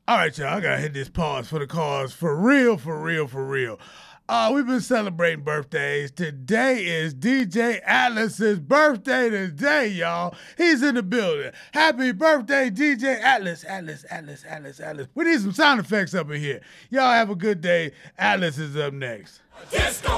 All right, y'all, I gotta hit this pause for the cause. For real, for real, for real. We've been celebrating birthdays. Today is DJ Atlas's birthday today, y'all. He's in the building. Happy birthday, DJ Atlas. Atlas. We need some sound effects up in here. Y'all have a good day. Atlas is up next. Disco